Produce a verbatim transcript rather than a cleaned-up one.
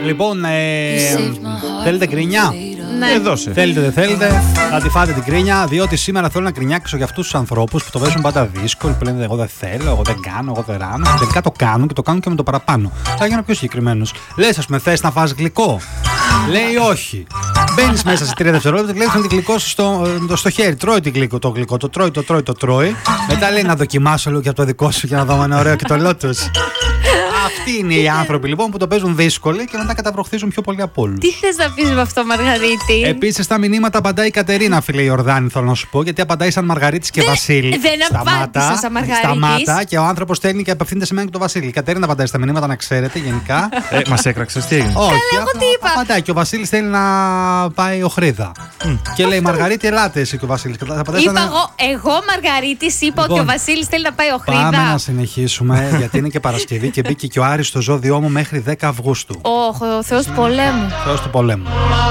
Λοιπόν, ε, θέλετε κρίνια? Ναι. Ε, δώσε. Θέλετε, δεν θέλετε, να τη φάτε την κρίνια, διότι σήμερα θέλω να κρινιάξω για αυτούς τους ανθρώπους που το παίζουν πάντα δύσκολο, που λένε εγώ δεν θέλω, εγώ δεν κάνω, εγώ δεν ράνω. Και τελικά το κάνουν και το κάνουν και με το παραπάνω. Θα γίνω πιο συγκεκριμένος. Λες, ας πούμε, θες να φας γλυκό? Λέει όχι. Μπαίνεις μέσα σε τρία δευτερόλεπτα, κλέβεις την γλυκό στο, στο χέρι. Τρώει την γλυκό, το γλυκό, το τρώει, το τρώει, το τρώει. Μετά λέει να δοκιμάσω λίγο και από το δικό σου για να δω αν είναι ωραίο και το λότος. Αυτοί είναι οι άνθρωποι λοιπόν που το παίζουν δύσκολοι και μετά καταβροχθίζουν πιο πολύ από όλους. Τι θες να πεις με αυτό, Μαργαρίτη? Επίσης, στα μηνύματα απαντάει η Κατερίνα, φίλε Ιορδάνη, θέλω να σου πω, γιατί απαντάει σαν Μαργαρίτης και Βασίλη. Δεν απάντησα σαν Μαργαρίτης. Σταμάτα και ο άνθρωπος στέλνει και απευθύνεται σε μένα και τον Βασίλη. Η Κατερίνα απαντάει στα μηνύματα, να ξέρετε, γενικά. Ε, μας έκραξες, τι έγινε? Όχι, εγώ τι είπα? απαντάει και ο Βασίλης θέλει να πάει οχρίδα. Mm. Και λέει Μαργαρίτη, ελάτε εσύ και ο Βασίλης. Είπα εγώ, εγώ Μαργαρίτης, είπα Λοιπόν, ότι ο Βασίλης θέλει να πάει οχρίδα. Πάμε να συνεχίσουμε, γιατί είναι και Παρασκευή και μπήκε και ο Άρης στο ζώδιό μου μέχρι δέκα Αυγούστου. Ω, ο Θεός του πολέμου. Θεός του πολέμου.